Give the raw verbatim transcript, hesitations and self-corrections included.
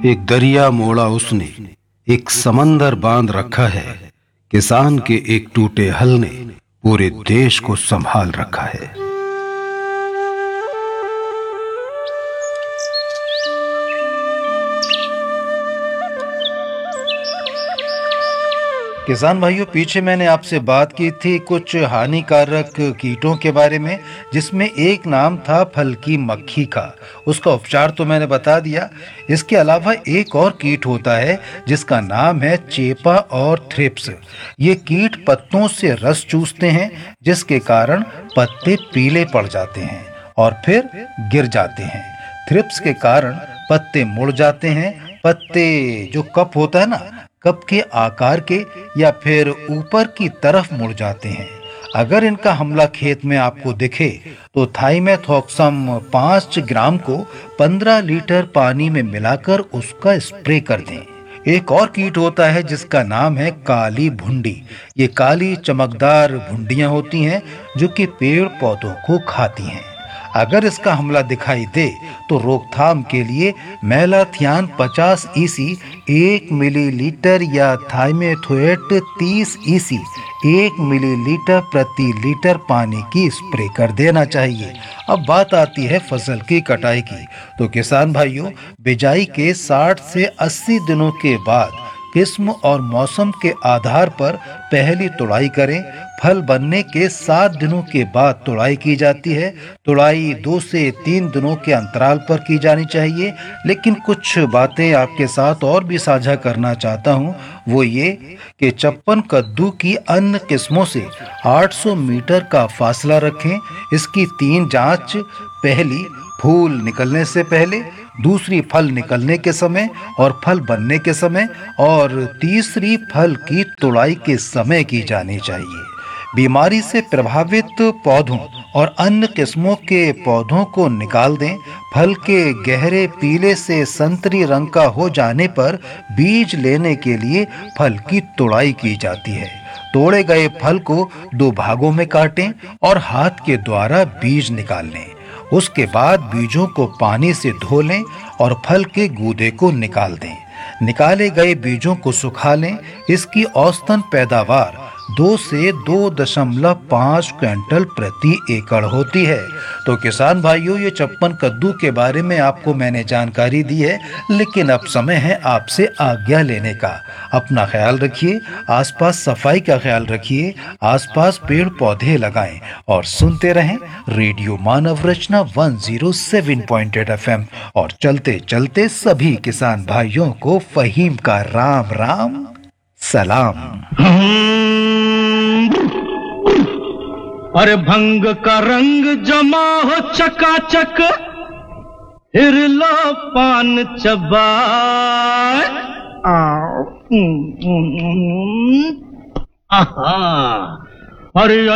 एक दरिया मोड़ा उसने, एक समंदर बांध रखा है। किसान के एक टूटे हल ने पूरे देश को संभाल रखा है। किसान भाइयों, पीछे मैंने आपसे बात की थी कुछ हानिकारक कीटों के बारे में, जिसमें एक नाम था फल की मक्खी का। उसका उपचार तो मैंने बता दिया। इसके अलावा एक और कीट होता है जिसका नाम है चेपा और थ्रिप्स। ये कीट पत्तों से रस चूसते हैं, जिसके कारण पत्ते पीले पड़ जाते हैं और फिर गिर जाते हैं। थ्रिप्स के कारण पत्ते मुड़ जाते हैं। पत्ते जो कप होता है ना, कप के आकार के या फिर ऊपर की तरफ मुड़ जाते हैं। अगर इनका हमला खेत में आपको दिखे तो थाइमेथॉक्सम पाँच ग्राम को पंद्रह लीटर पानी में मिलाकर उसका स्प्रे कर दें। एक और कीट होता है जिसका नाम है काली भुंडी। ये काली चमकदार भुंडियां होती हैं जो कि पेड़ पौधों को खाती हैं। अगर इसका हमला दिखाई दे तो रोकथाम के लिए मेलाथियान पचास ईसी एक मिलीलीटर या थाइमेथोएट तीस ईसी एक मिलीलीटर प्रति लीटर पानी की स्प्रे कर देना चाहिए। अब बात आती है फसल की कटाई की। तो किसान भाइयों, बिजाई के साठ से अस्सी दिनों के बाद किस्म और मौसम के आधार पर पहली तुड़ाई करें। फल बनने के सात दिनों के बाद तुड़ाई की जाती है। तुड़ाई दो से तीन दिनों के अंतराल पर की जानी चाहिए। लेकिन कुछ बातें आपके साथ और भी साझा करना चाहता हूँ, वो ये कि चप्पन कद्दू की अन्य किस्मों से आठ सौ मीटर का फासला रखें। इसकी तीन जांच: पहली, फूल निकलने से पहले; दूसरी, फल निकलने के समय और फल बनने के समय; और तीसरी, फल की तुड़ाई के समय की जानी चाहिए। बीमारी से प्रभावित पौधों और अन्य किस्मों के पौधों को निकाल दें। फल के गहरे पीले से संतरी रंग का हो जाने पर बीज लेने के लिए फल की तुड़ाई की जाती है। तोड़े गए फल को दो भागों में काटें और हाथ के द्वारा बीज निकाल लें। उसके बाद बीजों को पानी से धो लें और फल के गूदे को निकाल दें। निकाले गए बीजों को सुखा लें। इसकी औसतन पैदावार दो से दो दशमलव पाँच क्विंटल प्रति एकड़ होती है। तो किसान भाइयों, ये चप्पन कद्दू के बारे में आपको मैंने जानकारी दी है, लेकिन अब समय है आपसे आज्ञा लेने का। अपना ख्याल रखिए, आसपास सफाई का ख्याल रखिए, आसपास पेड़ पौधे लगाएं और सुनते रहें रेडियो मानव रचना एक सौ सात पॉइंट आठ एफएम। और चलते चलते सभी किसान भाइयों को फहीम का राम राम सलाम। अरे भंग का रंग जमा हो चकाचक, फिर लो पान चबाए। आहा, अरे